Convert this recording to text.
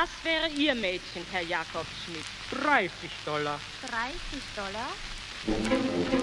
Was wäre Ihr Mädchen, Herr Jakob Schmidt? $30. 30 Dollar?